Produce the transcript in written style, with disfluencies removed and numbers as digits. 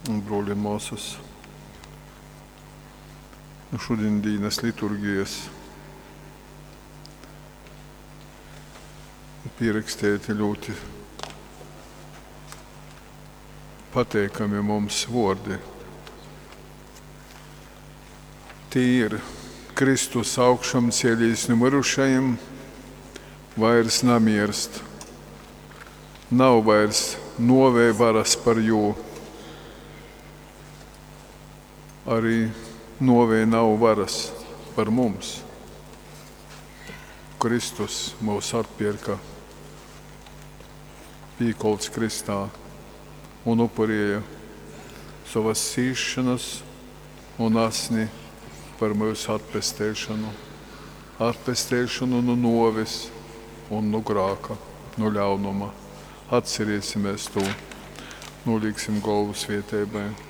un broļi un māsas. Šodien dienas liturgijas pierakstēti ļoti pateikami mums vārdi. Tie ir Kristus augšām cēlījis no mirušajiem, vairs namirst. Nav vairs novēja varas par jū. Arī novēja nav varas par mums. Kristus mūs atpirka, pīkolts kristā un upurēja savas sīšanas un asni par mūsu atpestēšanu no novis un no grāka, no ļaunuma. Atcerēsimies to, nolīksim galvu svietēbai.